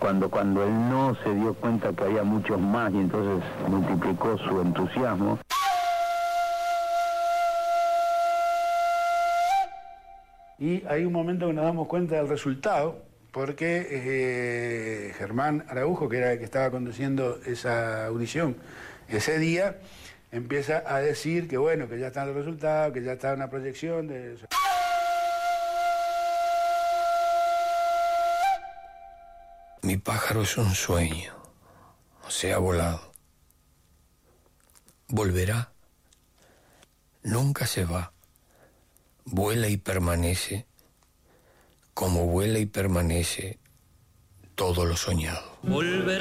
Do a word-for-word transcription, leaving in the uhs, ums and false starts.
cuando, cuando él no se dio cuenta que había muchos más y entonces multiplicó su entusiasmo. Y hay un momento que nos damos cuenta del resultado, porque eh, Germán Araujo, que era el que estaba conduciendo esa audición ese día, empieza a decir que bueno, que ya están los resultados, que ya está una proyección de... Mi pájaro es un sueño, se ha volado. Volverá, nunca se va, vuela y permanece, como vuela y permanece todo lo soñado. Volverá.